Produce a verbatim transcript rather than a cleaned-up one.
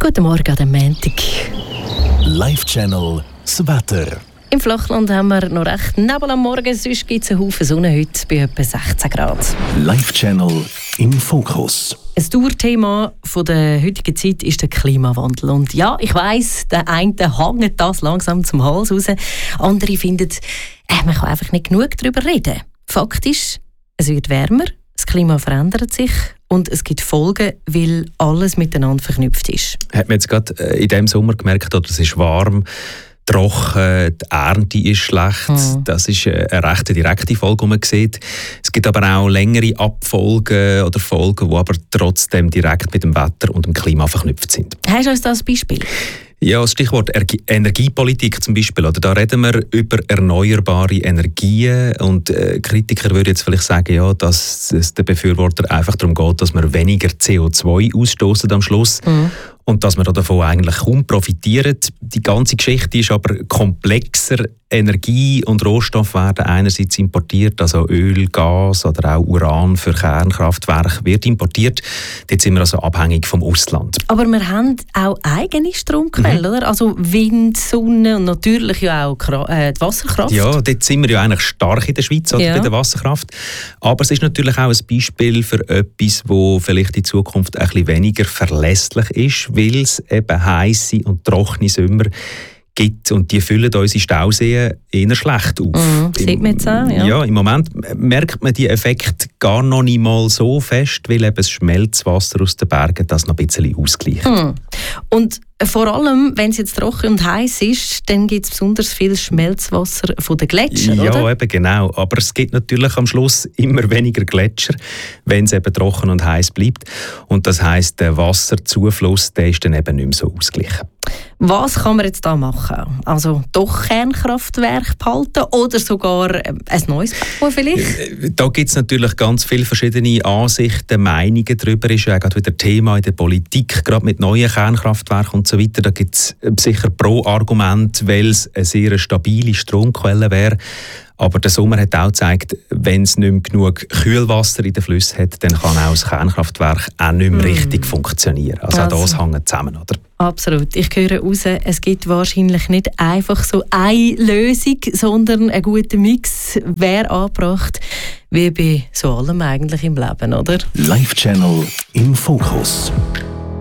Guten Morgen an dem Montag. Live Channel, das Wetter. Im Flachland haben wir noch recht Nebel am Morgen, sonst gibt es einen Haufen Sonne heute bei etwa sechzehn Grad. Live Channel im Fokus. Ein Dauerthema der heutigen Zeit ist der Klimawandel. Und ja, ich weiss, der eine hängt das langsam zum Hals raus. Andere finden, äh, man kann einfach nicht genug darüber reden. Fakt ist, es wird wärmer, das Klima verändert sich und es gibt Folgen, weil alles miteinander verknüpft ist. Hat man jetzt gerade in diesem Sommer gemerkt, oder es ist warm, trocken, die Ernte ist schlecht. Mhm. Das ist eine recht direkte Folge, die man sieht. Es gibt aber auch längere Abfolgen oder Folgen, die aber trotzdem direkt mit dem Wetter und dem Klima verknüpft sind. Hast du uns das Beispiel? Ja, das Stichwort Energiepolitik zum Beispiel. Oder da reden wir über erneuerbare Energien und äh, Kritiker würden jetzt vielleicht sagen, ja, dass es den Befürwortern einfach darum geht, dass wir weniger C O zwei ausstoßen am Schluss. Mhm. Und dass wir davon eigentlich kaum profitieren. Die ganze Geschichte ist aber komplexer. Energie und Rohstoffe werden einerseits importiert, also Öl, Gas oder auch Uran für Kernkraftwerke wird importiert. Dort sind wir also abhängig vom Ausland. Aber wir haben auch eigene Stromquellen, mhm. oder? Also Wind, Sonne und natürlich ja auch äh, die Wasserkraft. Ja, dort sind wir ja eigentlich stark in der Schweiz oder ja. bei der Wasserkraft. Aber es ist natürlich auch ein Beispiel für etwas, das vielleicht in Zukunft ein bisschen weniger verlässlich ist, weil es eben heisse und trockene Sommer gibt und die füllen unsere Stauseen eher schlecht auf. Mhm, sieht man jetzt auch, ja. Ja, im Moment merkt man die Effekte gar noch nicht mal so fest, weil eben das Schmelzwasser aus den Bergen das noch ein bisschen ausgleicht. Mhm. Und vor allem, wenn es jetzt trocken und heiß ist, dann gibt es besonders viel Schmelzwasser von den Gletschern, ja, oder? Ja, eben genau. Aber es gibt natürlich am Schluss immer weniger Gletscher, wenn es eben trocken und heiß bleibt. Und das heisst, der Wasserzufluss der ist dann eben nicht mehr so ausgeglichen. Was kann man jetzt da machen? Also doch Kernkraftwerke behalten oder sogar ein neues bauen vielleicht? Da gibt es natürlich ganz viele verschiedene Ansichten, Meinungen darüber. Ist ja gerade wieder Thema in der Politik, gerade mit neuen Kernkraftwerken und so weiter. Da gibt es sicher Pro-Argument, weil es eine sehr stabile Stromquelle wäre. Aber der Sommer hat auch gezeigt, wenn es nicht mehr genug Kühlwasser in den Flüssen hat, dann kann auch das Kernkraftwerk auch nicht mehr mm. richtig funktionieren. Also, also auch das hängt zusammen, oder? Absolut. Ich höre raus, es gibt wahrscheinlich nicht einfach so eine Lösung, sondern ein guter Mix wäre angebracht, wie bei so allem eigentlich im Leben, oder? Live Channel im Fokus.